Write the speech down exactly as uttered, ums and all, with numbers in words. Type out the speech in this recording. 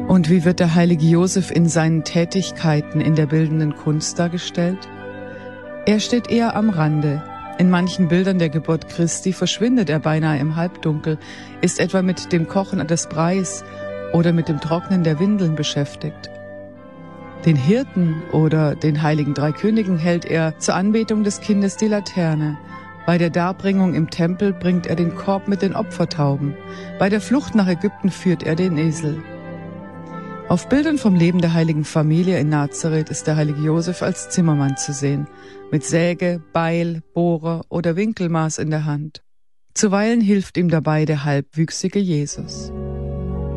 Und wie wird der heilige Josef in seinen Tätigkeiten in der bildenden Kunst dargestellt? Er steht eher am Rande. In manchen Bildern der Geburt Christi verschwindet er beinahe im Halbdunkel, ist etwa mit dem Kochen des Breis oder mit dem Trocknen der Windeln beschäftigt. Den Hirten oder den heiligen drei Königen hält er zur Anbetung des Kindes die Laterne. Bei der Darbringung im Tempel bringt er den Korb mit den Opfertauben. Bei der Flucht nach Ägypten führt er den Esel. Auf Bildern vom Leben der heiligen Familie in Nazareth ist der heilige Josef als Zimmermann zu sehen, mit Säge, Beil, Bohrer oder Winkelmaß in der Hand. Zuweilen hilft ihm dabei der halbwüchsige Jesus.